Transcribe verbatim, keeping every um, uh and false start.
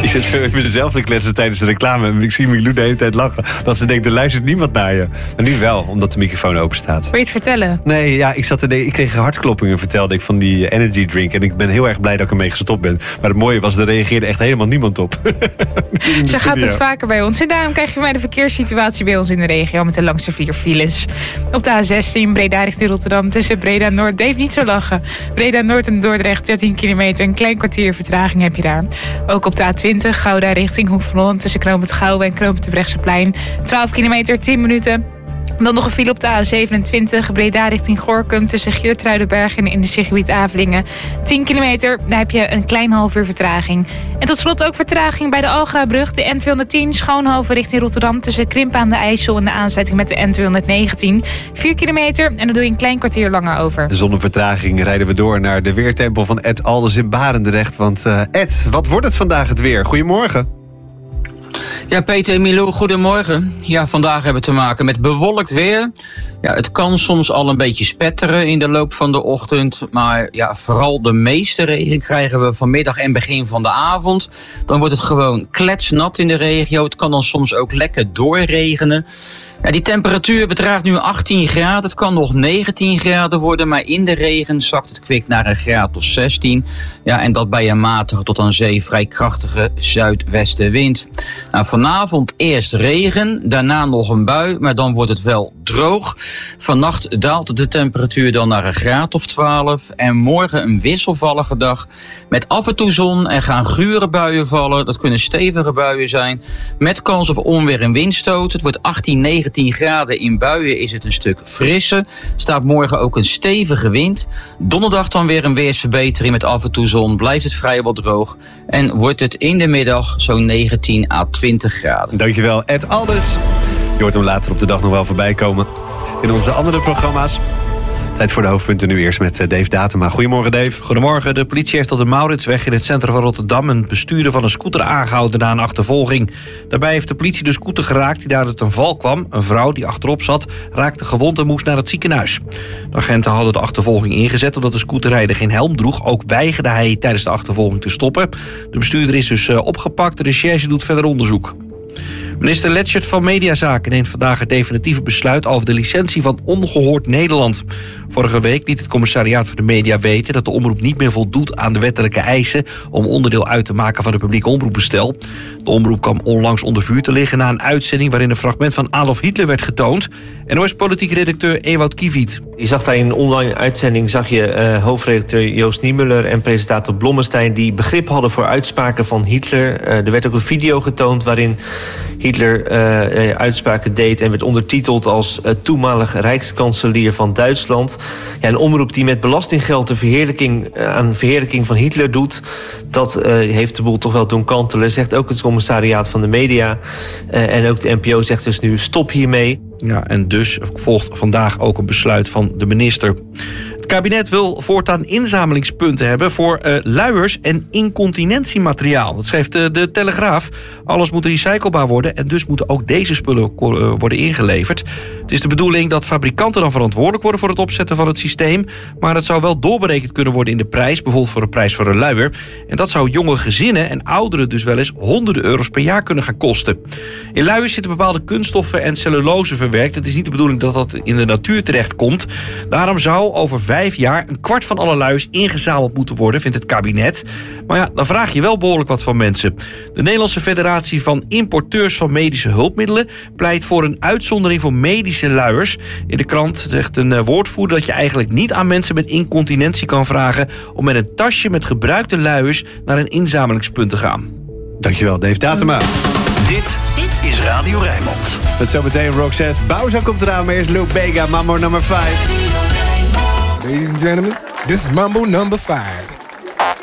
Ik zit zo even mezelf te kletsen tijdens de reclame. En ik zie Milou de hele tijd lachen. Dat ze denkt, er luistert niemand naar je. Maar nu wel, omdat de microfoon open staat. Wil je het vertellen? Nee, ja, ik, zat te, ik kreeg hartkloppingen, vertelde ik, van die energy drink. En ik ben heel erg blij dat ik ermee gestopt ben. Maar het mooie was, er reageerde echt helemaal niemand op. Zo gaat het vaker bij ons. En daarom krijg je mij de verkeerssituatie bij ons in de regio met de langste vier files. Op de A zestien Breda richting Rotterdam tussen Breda Noord. Dave, niet zo lachen. Breda Noord en Dordrecht dertien kilometer. Een klein kwartier vertraging heb je daar. Ook op de A twintig Gouda richting Hoek van Holland tussen Knoopend Gouwen en Knoopend de Brechtseplein. twaalf kilometer, tien minuten. Dan nog een file op de A zevenentwintig Breda richting Gorinchem tussen Geertruidenberg en Industriegebied Avelingen. tien kilometer, daar heb je een klein half uur vertraging. En tot slot ook vertraging bij de Algrabrug, de N tweehonderdtien Schoonhoven richting Rotterdam tussen Krimpen aan de IJssel en de aansluiting met de N tweehonderdnegentien. vier kilometer en daar doe je een klein kwartier langer over. Zonder vertraging rijden we door naar de weertempel van Ed Alders in Barendrecht. Want uh, Ed, wat wordt het vandaag het weer? Goedemorgen. Ja, Peter en Milou, goedemorgen. Ja, vandaag hebben we te maken met bewolkt weer. Ja, het kan soms al een beetje spetteren in de loop van de ochtend. Maar ja, vooral de meeste regen krijgen we vanmiddag en begin van de avond. Dan wordt het gewoon kletsnat in de regio. Het kan dan soms ook lekker doorregenen. Ja, die temperatuur bedraagt nu achttien graden. Het kan nog negentien graden worden. Maar in de regen zakt het kwik naar een graad of zestien. Ja, en dat bij een matige tot aan zee vrij krachtige zuidwestenwind. Nou, vanavond eerst regen, daarna nog een bui, maar dan wordt het wel droog. Vannacht daalt de temperatuur dan naar een graad of twaalf. En morgen een wisselvallige dag met af en toe zon. Er gaan gure buien vallen. Dat kunnen stevige buien zijn. Met kans op onweer en windstoot. Het wordt achttien, negentien graden. In buien is het een stuk frisser. Staat morgen ook een stevige wind. Donderdag dan weer een weersverbetering met af en toe zon. Blijft het vrijwel droog. En wordt het in de middag zo'n negentien à twintig graden. Dankjewel, Ed Alders. Je hoort hem later op de dag nog wel voorbij komen in onze andere programma's. Tijd voor de hoofdpunten nu eerst met Dave Datema. Goedemorgen, Dave. Goedemorgen. De politie heeft op de Mauritsweg in het centrum van Rotterdam een bestuurder van een scooter aangehouden na een achtervolging. Daarbij heeft de politie de scooter geraakt die daar ten val kwam. Een vrouw die achterop zat raakte gewond en moest naar het ziekenhuis. De agenten hadden de achtervolging ingezet omdat de scooterrijder geen helm droeg. Ook weigerde hij tijdens de achtervolging te stoppen. De bestuurder is dus opgepakt. De recherche doet verder onderzoek. Minister Letchert van Mediazaken neemt vandaag het definitieve besluit over de licentie van Ongehoord Nederland. Vorige week liet het commissariaat voor de media weten dat de omroep niet meer voldoet aan de wettelijke eisen om onderdeel uit te maken van het publiek omroepbestel. De omroep kwam onlangs onder vuur te liggen na een uitzending waarin een fragment van Adolf Hitler werd getoond. N O S-politiek redacteur Ewout Kiewiet. Je zag daar in een online uitzending zag je uh, hoofdredacteur Joost Niemuller en presentator Blommestein die begrip hadden voor uitspraken van Hitler. Uh, er werd ook een video getoond waarin Hitler uh, uitspraken deed en werd ondertiteld als uh, toenmalig rijkskanselier van Duitsland. Ja, een omroep die met belastinggeld de verheerlijking, uh, aan verheerlijking van Hitler doet, dat uh, heeft de boel toch wel doen kantelen, zegt ook het commissariaat van de media. Uh, en ook de N P O zegt dus nu stop hiermee. Ja, en dus volgt vandaag ook een besluit van de minister. Het kabinet wil voortaan inzamelingspunten hebben voor uh, luiers en incontinentiemateriaal. Dat schrijft uh, de Telegraaf. Alles moet recyclebaar worden en dus moeten ook deze spullen uh, worden ingeleverd. Het is de bedoeling dat fabrikanten dan verantwoordelijk worden voor het opzetten van het systeem. Maar het zou wel doorberekend kunnen worden in de prijs, bijvoorbeeld voor de prijs voor een luier. En dat zou jonge gezinnen en ouderen dus wel eens honderden euro's per jaar kunnen gaan kosten. In luiers zitten bepaalde kunststoffen en cellulose verwerkt. Het is niet de bedoeling dat dat in de natuur terechtkomt. Daarom zou over vijf jaar een kwart van alle luiers ingezameld moeten worden, vindt het kabinet. Maar ja, dan vraag je wel behoorlijk wat van mensen. De Nederlandse Federatie van Importeurs van Medische Hulpmiddelen pleit voor een uitzondering voor medische luiers. In de krant zegt een woordvoerder dat je eigenlijk niet aan mensen met incontinentie kan vragen om met een tasje met gebruikte luiers naar een inzamelingspunt te gaan. Dankjewel, Dave Datema. Dit, dit is Radio Rijnmond. Met zometeen Roxette. Bowser komt eraan, maar eerst Luke Bega, Mambo number five. Ladies and gentlemen, this is Mambo number five.